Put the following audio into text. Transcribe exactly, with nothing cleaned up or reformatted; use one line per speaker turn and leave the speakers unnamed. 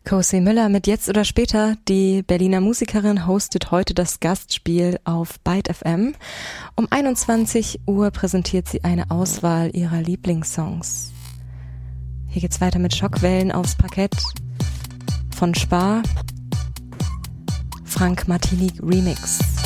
Kosey Müller mit Jetzt oder Später. Die Berliner Musikerin hostet heute das Gastspiel auf Byte F M. Um einundzwanzig Uhr präsentiert sie eine Auswahl ihrer Lieblingssongs. Hier geht's weiter mit Schockwellen aufs Parkett von Spar, Frank Martini Remix.